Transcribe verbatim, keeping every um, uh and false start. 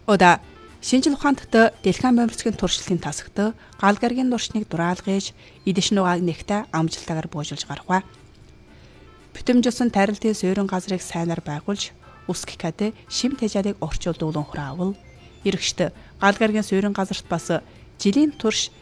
Ода шинжил ухаанттай дэлхийн бомбцгийн туршилтын тасагт гал гарагийн дуршныг дураалгаж идэж нугааг нэгтээ амжилтаагаар буужуулж гаргав. Бүтэмжсэн тарилтын суурин газрыг сайнаар байгуулж УСКК-д шим тэжаалыг орчуулдуулан хураавал эргэжт гал гарагийн суурин газарт бас жилийн турш